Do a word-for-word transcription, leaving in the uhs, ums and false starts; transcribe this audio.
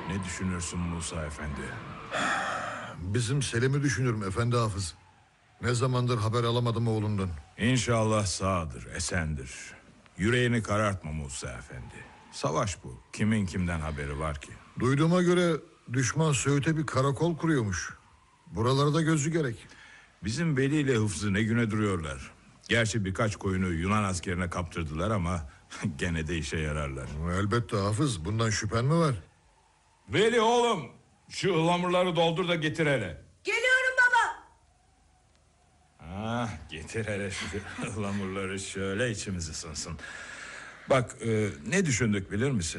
Ne düşünürsün Musa Efendi? Bizim Selim'i düşünürüm efendi hafız. Ne zamandır haber alamadım oğlundan. İnşallah sağdır, esendir. Yüreğini karartma Musa Efendi. Savaş bu. Kimin kimden haberi var ki? Duyduğuma göre düşman Söğüt'e bir karakol kuruyormuş. Buralarda gözü gerek. Bizim Veli ile Hıfzı ne güne duruyorlar. Gerçi birkaç koyunu Yunan askerine kaptırdılar ama gene de işe yararlar. Elbette hafız, bundan şüphen mi var? Veli oğlum, şu ıhlamurları doldur da getir hele. Geliyorum baba. Ah, getir hele şu ıhlamurları, şöyle içimiz ısınsın. Bak e, ne düşündük bilir misin?